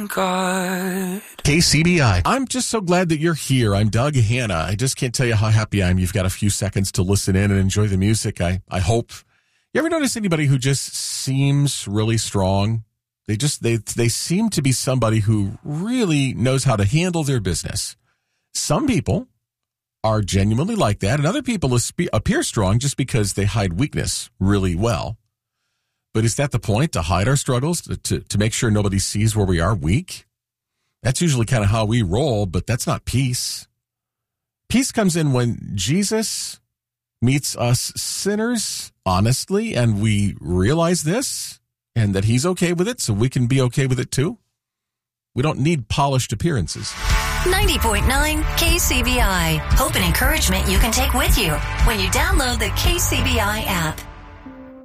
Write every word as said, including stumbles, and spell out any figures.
in God. K C B I. I'm just so glad that you're here. I'm Doug Hanna. I just can't tell you how happy I am. You've got a few seconds to listen in and enjoy the music. I, I hope. You ever notice anybody who just seems really strong? They just, they, they seem to be somebody who really knows how to handle their business. Some people are genuinely like that, and other people appear strong just because they hide weakness really well. But is that the point, to hide our struggles, to, to, to make sure nobody sees where we are weak? That's usually kind of how we roll, but that's not peace. Peace comes in when Jesus meets us sinners honestly, and we realize this, and that he's okay with it, so we can be okay with it too. We don't need polished appearances. ninety point nine K C B I. Hope and encouragement you can take with you when you download the K C B I app.